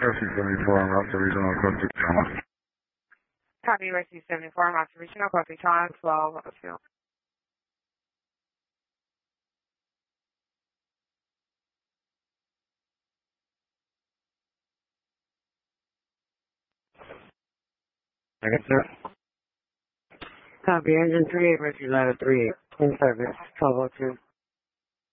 Rescue 74, I'm out to regional code 6 Channel. Copy, Rescue 74, I'm out to regional code 6 Channel 1202. Second, sir. Copy, engine 38, Rescue Ladder 38, in service, 1202.